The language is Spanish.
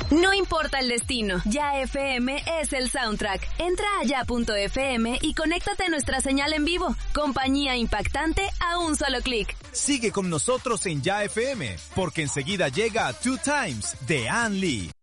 No importa el destino, Ya FM es el soundtrack. Entra a ya.fm y conéctate a nuestra señal en vivo. Compañía impactante a un solo clic. Sigue con nosotros en Ya FM, porque enseguida llega Two Times de Ann Lee.